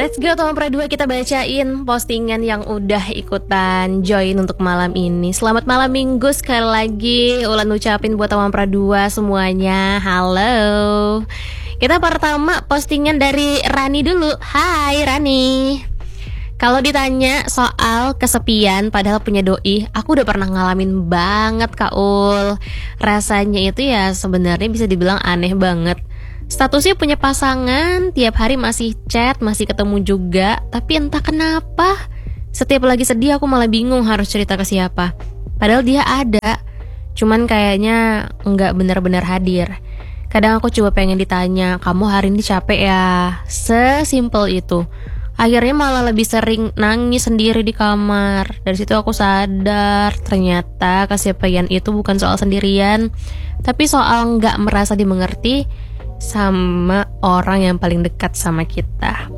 Let's go teman Pra2, kita bacain postingan yang udah ikutan join untuk malam ini. Selamat malam minggu sekali lagi. Ulan ucapin buat teman Pra2 semuanya. Halo. Kita pertama postingan dari Rani dulu. Hai Rani. Kalau ditanya soal kesepian padahal punya doi, aku udah pernah ngalamin banget Kak Ul. Rasanya itu ya sebenarnya bisa dibilang aneh banget. Statusnya punya pasangan, tiap hari masih chat, masih ketemu juga. Tapi entah kenapa, setiap lagi sedih aku malah bingung harus cerita ke siapa. Padahal dia ada, cuman kayaknya nggak benar-benar hadir. Kadang aku coba pengen ditanya, kamu hari ini capek ya? Sesimpel itu. Akhirnya malah lebih sering nangis sendiri di kamar. Dari situ aku sadar, ternyata kesepian itu bukan soal sendirian, tapi soal nggak merasa dimengerti sama orang yang paling dekat sama kita.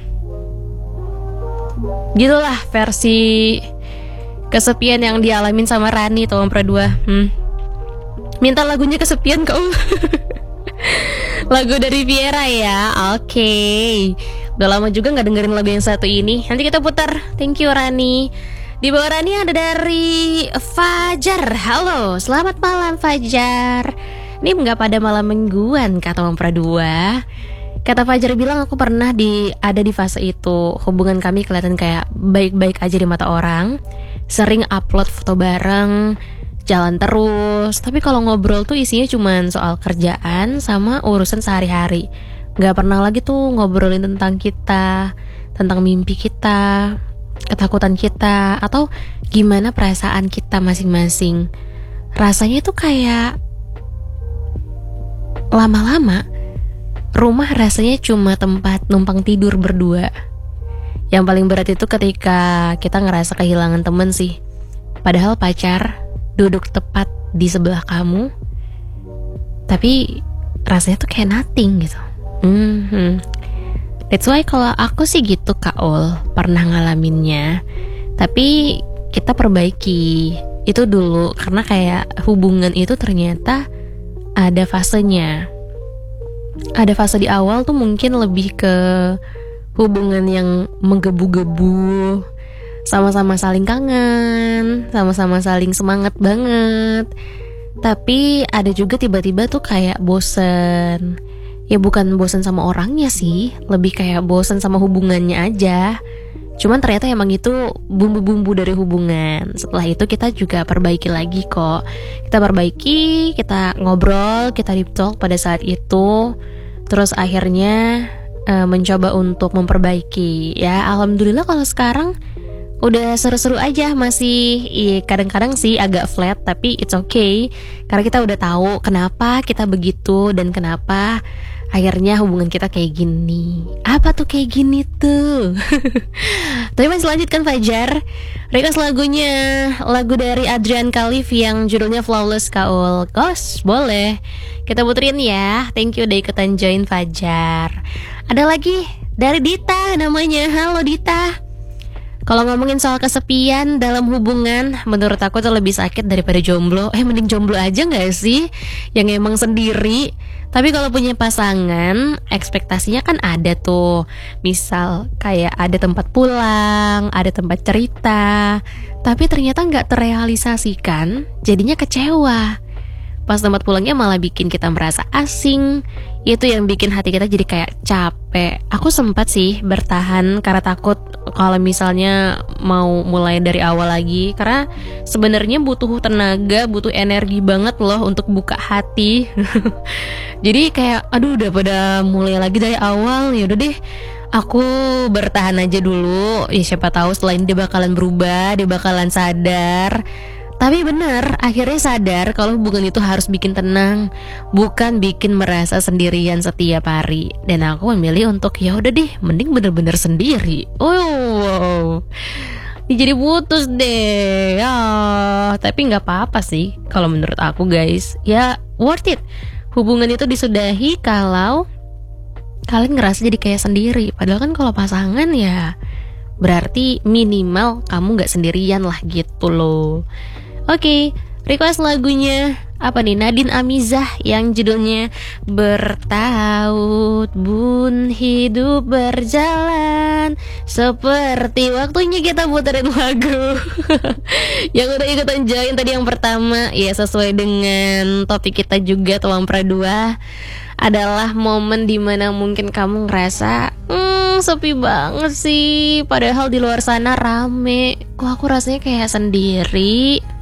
Gitulah versi kesepian yang dialamin sama Rani teman Pra2. Minta lagunya kesepian kau. Lagu dari Viera ya. Oke. Udah lama juga gak dengerin lagu yang satu ini. Nanti kita putar. Thank you Rani. Di bawah Rani ada dari Fajar. Halo, selamat malam Fajar. Ini nggak pada malam mingguan kata Om Pra2. Kata Fajar bilang aku pernah ada di fase itu. Hubungan kami kelihatan kayak baik-baik aja di mata orang. Sering upload foto bareng, jalan terus. Tapi kalau ngobrol tuh isinya cuman soal kerjaan sama urusan sehari-hari. Nggak pernah lagi tuh ngobrolin tentang kita, tentang mimpi kita, ketakutan kita, atau gimana perasaan kita masing-masing. Rasanya tuh kayak lama-lama rumah rasanya cuma tempat numpang tidur berdua. Yang paling berat itu ketika kita ngerasa kehilangan temen sih. Padahal pacar duduk tepat di sebelah kamu, tapi rasanya tuh kayak nothing gitu. That's why kalau aku sih gitu Kak Ul, pernah ngalaminnya. Tapi kita perbaiki itu dulu, karena kayak hubungan itu ternyata ada fasenya. Ada fase di awal tuh mungkin lebih ke hubungan yang menggebu-gebu, sama-sama saling kangen, sama-sama saling semangat banget. Tapi ada juga tiba-tiba tuh kayak bosen. Ya bukan bosen sama orangnya sih, lebih kayak bosen sama hubungannya aja. Cuman ternyata emang itu bumbu-bumbu dari hubungan. Setelah itu kita juga perbaiki lagi kok. Kita perbaiki, kita ngobrol, kita deep talk pada saat itu. Terus akhirnya mencoba untuk memperbaiki. Ya alhamdulillah kalau sekarang udah seru-seru aja. Masih kadang-kadang sih agak flat, tapi it's okay. Karena kita udah tahu kenapa kita begitu dan kenapa akhirnya hubungan kita kayak gini. Apa tuh kayak gini tuh? Tapi masih lanjutkan Fajar. Request lagunya, lagu dari Adrian Khalif yang judulnya Flawless Kaul. Gos, boleh kita puterin ya. Thank you udah ikutan join Fajar. Ada lagi dari Dita namanya. Halo Dita. Kalau ngomongin soal kesepian dalam hubungan, menurut aku tuh lebih sakit daripada jomblo. Mending jomblo aja gak sih? Yang emang sendiri. Tapi kalau punya pasangan, ekspektasinya kan ada tuh. Misal kayak ada tempat pulang, ada tempat cerita. Tapi ternyata gak terrealisasikan, jadinya kecewa. Pas tempat pulangnya malah bikin kita merasa asing. Itu yang bikin hati kita jadi kayak capek. Aku sempat sih bertahan karena takut kalau misalnya mau mulai dari awal lagi. Karena sebenarnya butuh tenaga, butuh energi banget loh untuk buka hati. Jadi kayak aduh udah pada mulai lagi dari awal. Ya udah deh, aku bertahan aja dulu. Ya siapa tahu setelah ini dia bakalan berubah, dia bakalan sadar. Tapi benar, akhirnya sadar kalau hubungan itu harus bikin tenang, bukan bikin merasa sendirian setiap hari. Dan aku memilih untuk ya udah deh, mending bener-bener sendiri. Oh, jadi putus deh. Ya, tapi nggak apa-apa sih kalau menurut aku guys. Ya worth it. Hubungan itu disudahi kalau kalian ngerasa jadi kayak sendiri. Padahal kan kalau pasangan ya berarti minimal kamu nggak sendirian lah gitu loh. Oke, request lagunya apa nih, Nadine Amizah yang judulnya Bertaut Bun Hidup Berjalan Seperti. Waktunya kita puterin lagu yang udah ikutan join tadi yang pertama. Ya sesuai dengan topik kita juga, Tuang Pradua, adalah momen dimana mungkin kamu ngerasa sepi banget sih, padahal di luar sana rame. Kok aku rasanya kayak sendiri.